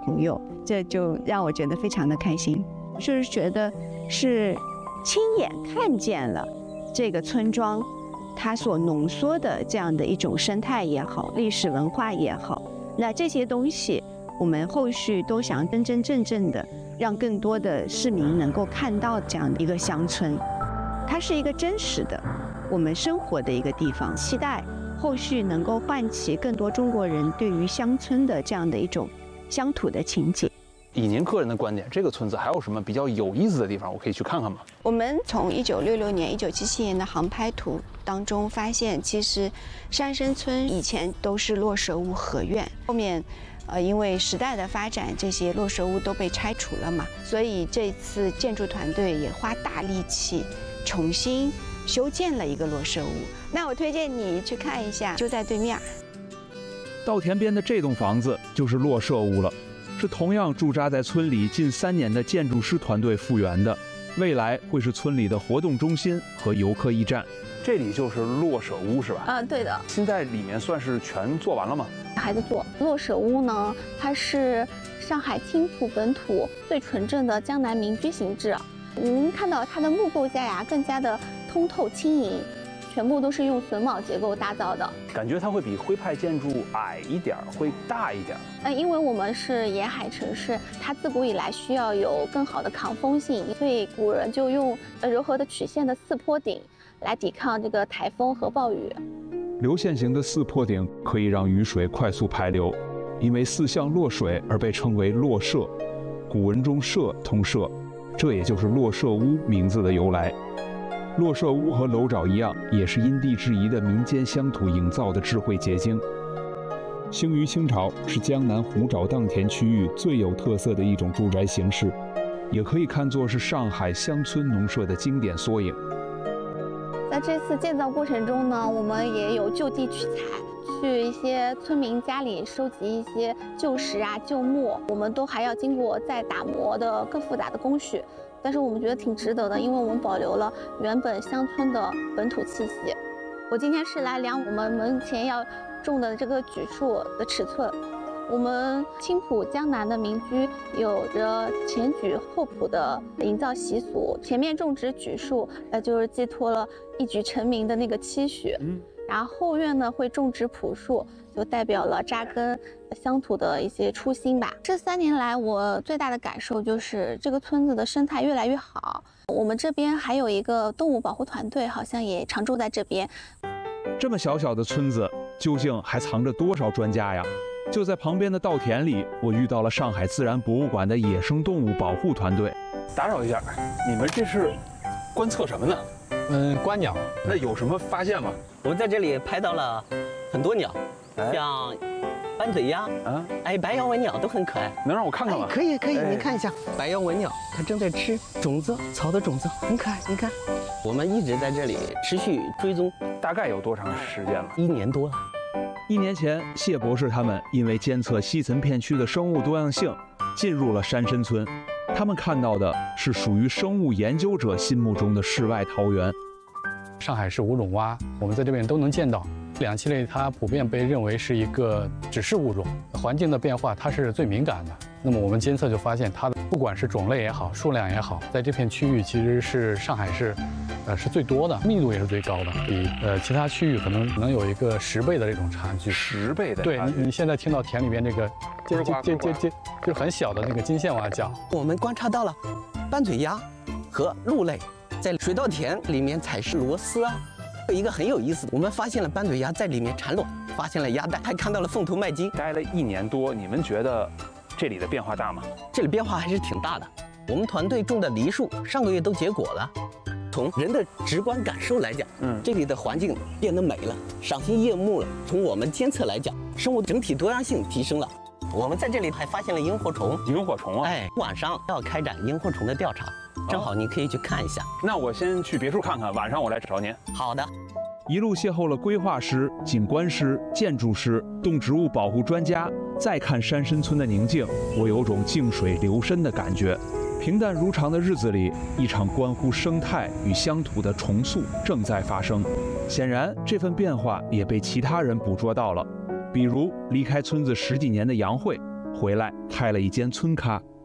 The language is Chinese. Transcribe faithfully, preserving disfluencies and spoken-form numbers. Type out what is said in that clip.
朋友，这就让我觉得非常的开心。就是觉得是亲眼看见了这个村庄它所浓缩的这样的一种生态也好，历史文化也好，那这些东西我们后续都想真真正正的让更多的市民能够看到这样的一个乡村，它是一个真实的我们生活的一个地方。期待后续能够唤起更多中国人对于乡村的这样的一种乡土的情结。 以您个人的观点，这个村子还有什么比较有意思的地方？我可以去看看吗？ 我们从一九六六年、一九七七年的航拍图当中发现，其实山生村以前都是落舍屋合院，后面呃因为时代的发展，这些落舍屋都被拆除了嘛，所以这次建筑团队也花大力气重新修建了一个落舍屋。那我推荐你去看一下，就在对面。 稻田边的这栋房子就是落舍屋了。是同样驻扎在村里近三年的建筑师团队复原的，未来会是村里的活动中心和游客驿站。 这里就是落舍屋是吧？ 啊，对的。 现在里面算是全做完了吗？ 还在做。落舍屋呢，它是上海青浦本土最纯正的江南民居形制。您看到它的木构架呀，更加的通透轻盈。全部都是用榫卯结构打造的， 感觉它会比徽派建筑矮一点，会大一点。 嗯，因为我们是沿海城市，它自古以来需要有更好的抗风性，所以古人就用柔和的曲线的四坡顶来抵抗这个台风和暴雨。 流线型的四坡顶可以让雨水快速排流，因为四向落水而被称为落舍。古文中舍通舍，这也就是落舍屋名字的由来。落舍屋和楼沼一样，也是因地制宜的民间乡土营造的智慧结晶。兴于清朝，是江南湖沼荡田区域最有特色的一种住宅形式，也可以看作是上海乡村农舍的经典缩影。 在这次建造过程中呢，我们也有就地取材，去一些村民家里收集一些旧石啊、旧木，我们都还要经过再打磨的更复杂的工序。但是我们觉得挺值得的，因为我们保留了原本乡村的本土气息。我今天是来量我们门前要种的这个榉树的尺寸。我们青浦江南的民居有着前榉后圃的营造习俗，前面种植榉树，呃，就是寄托了一举成名的那个期许。嗯，然后后院呢会种植朴树，就代表了扎根乡土的一些初心吧。这三年来，我最大的感受就是这个村子的生态越来越好。我们这边还有一个动物保护团队，好像也常住在这边。 这么小小的村子，究竟还藏着多少专家呀？就在旁边的稻田里，我遇到了上海自然博物馆的野生动物保护团队。 打扰一下，你们这是观测什么呢？ 嗯，观鸟。 那有什么发现吗？ 我们在这里拍到了很多鸟，哎、像斑嘴鸭啊，哎，白腰文鸟都很可爱。 能让我看看吗？ 哎、可以，可以，哎、你看一下白腰文鸟，它正在吃种子，草的种子，很可爱。你看，我们一直在这里持续追踪， 大概有多长时间了？ 一年多了。 一年前，谢博士他们因为监测西岑片区的生物多样性，进入了山参村。他们看到的是属于生物研究者心目中的世外桃源。 上海市五种蛙，我们在这边都能见到。两栖类它普遍被认为是一个指示物种，环境的变化它是最敏感的。那么我们监测就发现，它的不管是种类也好，数量也好，在这片区域其实是上海市，呃是最多的，密度也是最高的，比呃其他区域可能能有一个十倍的这种差距。 十倍的对，你你现在听到田里面这个尖尖尖尖尖，就是很小的那个金线蛙叫。 我们观察到了斑嘴鸭和鹿类在水稻田里面采食螺丝啊。有一个很有意思，我们发现了斑嘴鸭在里面产卵，发现了鸭蛋，还看到了凤头麦鸡。 待了一年多，你们觉得这里的变化大吗？ 这里变化还是挺大的。我们团队种的梨树上个月都结果了。从人的直观感受来讲，嗯，这里的环境变得美了，赏心悦目了。从我们监测来讲，生物整体多样性提升了。我们在这里还发现了萤火虫。 萤火虫啊！ 哎，晚上要开展萤火虫的调查。正好你可以去看一下。 那我先去别处看看，晚上我来找您。 好的。 一路邂逅了规划师、景观师、建筑师、动植物保护专家，再看山参村的宁静，我有种静水流深的感觉。平淡如常的日子里，一场关乎生态与乡土的重塑正在发生。显然，这份变化也被其他人捕捉到了，比如离开村子十几年的杨慧， 回来开了一间村咖，